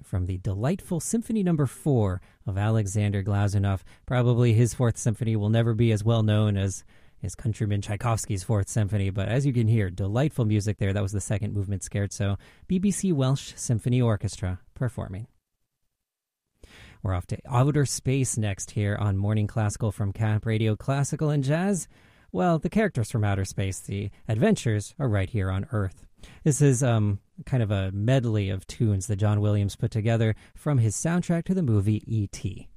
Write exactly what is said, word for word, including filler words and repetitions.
from the delightful Symphony Number Four of Alexander Glazunov. Probably his Fourth Symphony will never be as well known as his countryman Tchaikovsky's Fourth Symphony, but as you can hear, delightful music there. That was the second movement scherzo. B B C Welsh Symphony Orchestra performing. We're off to outer space next here on Morning Classical from Camp Radio Classical and Jazz. Well, the characters from outer space, the adventures, are right here on Earth. This is um, kind of a medley of tunes that John Williams put together from his soundtrack to the movie E T